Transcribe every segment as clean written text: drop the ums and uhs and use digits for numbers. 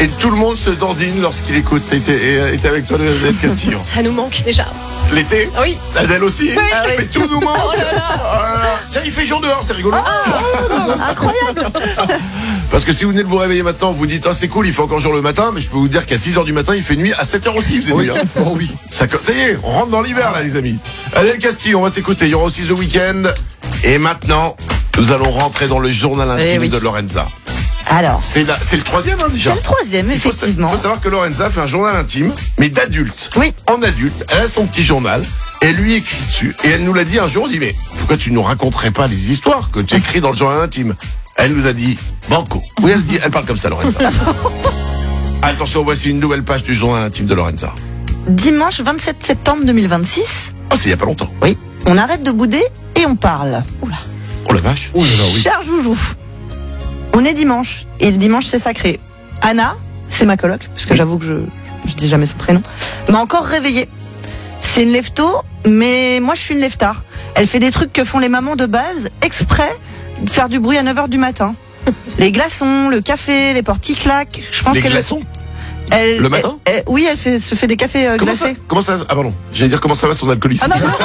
Et tout le monde se dandine lorsqu'il était avec toi, Adèle Castillo. Ça nous manque déjà. L'été? Oui. Adèle aussi? Oui. Mais tout nous manque. Oh là là. Oh là là. Tiens, il fait jour dehors, c'est rigolo. Incroyable. Parce que si vous venez de vous réveiller maintenant, vous dites, oh c'est cool, il fait encore jour le matin, mais je peux vous dire qu'à 6h du matin, il fait nuit, à 7h aussi, vous Oui. nuit. Hein. Oh oui. Ça y est, on rentre dans l'hiver là, les amis. Adèle Castillo, on va s'écouter. Il y aura aussi The Weeknd. Et maintenant, nous allons rentrer dans le journal intime de Lorenza. Alors, C'est le troisième, hein, déjà. c'est le troisième, Il effectivement. faut savoir que Lorenza fait un journal intime, mais d'adulte. Oui. En adulte, elle a son petit journal, elle lui écrit dessus, et elle nous l'a dit un jour, on dit, mais pourquoi tu nous raconterais pas les histoires que tu écris dans le journal intime? Elle nous a dit, banco. Oui, elle parle comme ça, Lorenza. Attention, voici une nouvelle page du journal intime de Lorenza. Dimanche 27 septembre 2026. Oh, c'est il y a pas longtemps. Oui. On arrête de bouder et on parle. Oula. Oh la vache. Oh là là, oui. Cher Joujou. On est dimanche, et le dimanche c'est sacré. Anna, c'est ma coloc, parce que j'avoue que je dis jamais son prénom, m'a encore réveillée. C'est une lève tôt, mais moi je suis une lève tard. Elle fait des trucs que font les mamans de base, exprès de faire du bruit à 9h du matin. Les glaçons, le café, les portes qui claquent. Je pense Les qu'elle glaçons? elle, Le matin? Oui, elle se fait des cafés glacés. Comment ça? Ah pardon. J'allais dire comment ça va son alcoolisme. Ah non, non.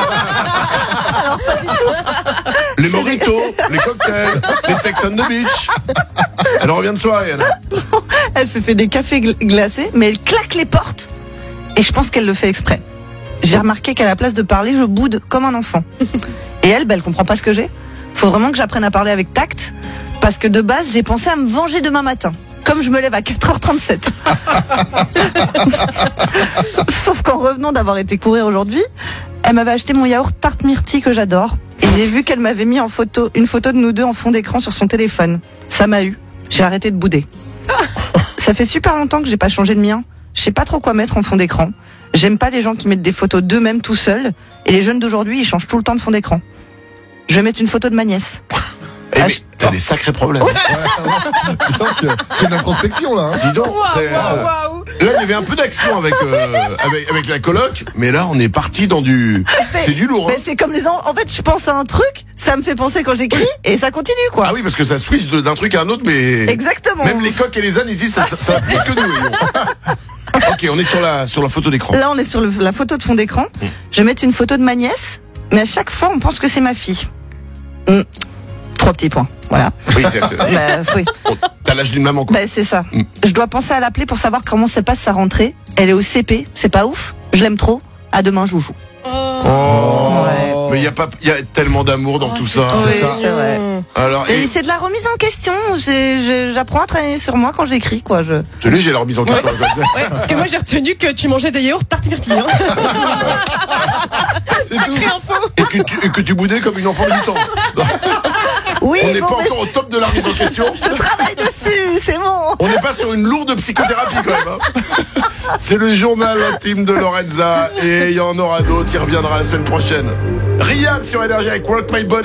Les mojitos, les cocktails, les sex on the beach. Elle revient de soirée, Anna. Elle se fait des cafés glacés, mais elle claque les portes. Et je pense qu'elle le fait exprès. J'ai remarqué qu'à la place de parler, je boude comme un enfant. Et elle, elle comprend pas ce que j'ai. Faut vraiment que j'apprenne à parler avec tact, parce que de base, j'ai pensé à me venger demain matin. Comme je me lève à 4h37. Sauf qu'en revenant d'avoir été courir aujourd'hui, elle m'avait acheté mon yaourt tarte myrtille que j'adore. Et j'ai vu qu'elle m'avait mis une photo de nous deux en fond d'écran sur son téléphone. Ça m'a eu. J'ai arrêté de bouder. Ça fait super longtemps que j'ai pas changé de mien. Je sais pas trop quoi mettre en fond d'écran. J'aime pas les gens qui mettent des photos d'eux-mêmes tout seuls. Et les jeunes d'aujourd'hui, ils changent tout le temps de fond d'écran. Je vais mettre une photo de ma nièce. Eh, mais t'as des sacrés problèmes. Donc, c'est de l'introspection là. Hein. Dis donc, Waouh. là il y avait un peu d'action avec la coloc, mais là on est parti dans du... C'est du lourd. Hein. Mais c'est comme les en fait, je pense à un truc, ça me fait penser quand j'écris, et ça continue quoi. Ah oui, parce que ça switch d'un truc à un autre, mais... Exactement. Même les coqs et les ânes, ils disent ça va plus que nous. Ok, on est sur la photo d'écran. Là, on est sur la photo de fond d'écran. Je vais mettre une photo de ma nièce, mais à chaque fois, on pense que c'est ma fille. 3 petits points, voilà. Oui, c'est... Oui. T'as l'âge d'une maman, quoi. Bah, c'est ça. Je dois penser à l'appeler pour savoir comment se passe sa rentrée. Elle est au CP, c'est pas ouf. Je l'aime trop. À demain, Joujou. Oh. Ouais. Mais il y a tellement d'amour dans tout ça. Oui, ça. c'est vrai. Alors, Et c'est de la remise en question. J'apprends à travailler sur moi quand j'écris, quoi. celui j'ai la remise en question. Ouais, parce que moi j'ai retenu que tu mangeais des yaourts tarte myrtille. Hein. C'est tout. Sacrée info. Et que tu boudais comme une enfant de 8 ans. Oui, On n'est bon, pas mais encore au top de la remise en question. je travaille dessus, c'est bon. On n'est pas sur une lourde psychothérapie quand même. Hein. C'est le journal intime de Lorenza et il y en aura d'autres. Il reviendra la semaine prochaine. Riyad sur Énergie avec Work My Body.